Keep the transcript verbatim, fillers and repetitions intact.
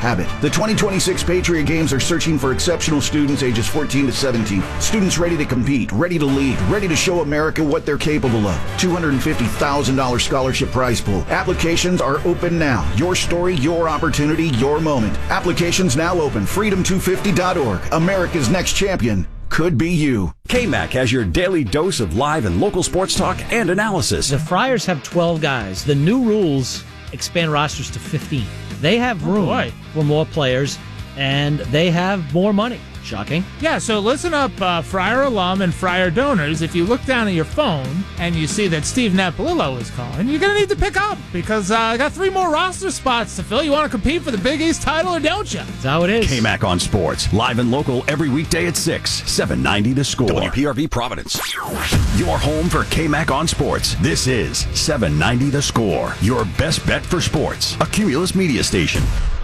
habit. The twenty twenty-six Patriot Games are searching for exceptional students ages fourteen to seventeen. Students ready to compete, ready to lead, ready to show America what they're capable of. two hundred fifty thousand dollars scholarship prize pool. Applications are open now. Your story, your opportunity, your moment. Applications now open. freedom two fifty dot org. America's next champion could be you. K-Mac has your daily dose of live and local sports talk and analysis. The Friars have twelve guys. The new rules expand rosters to fifteen. They have room oh for more players, and they have more money. Shocking. Yeah, so listen up, uh, Friar alum and Friar donors. If you look down at your phone and you see that Steve Napolillo is calling, you're going to need to pick up because uh, I got three more roster spots to fill. You want to compete for the Big East title or don't you? That's how it is. K-Mac on Sports, live and local every weekday at six, seven ninety The Score. W P R V Providence. Your home for K-Mac on Sports. This is seven ninety The Score, your best bet for sports. A Cumulus media station.